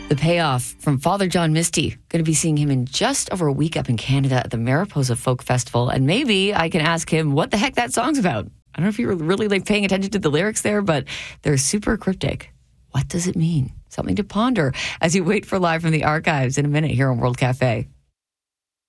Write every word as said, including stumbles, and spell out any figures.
The Payoff from Father John Misty. Going to be seeing him in just over a week up in Canada at the Mariposa Folk Festival. And maybe I can ask him what the heck that song's about. I don't know if you were really like paying attention to the lyrics there, but they're super cryptic. What does it mean? Something to ponder as you wait for Live from the Archives in a minute here on World Cafe.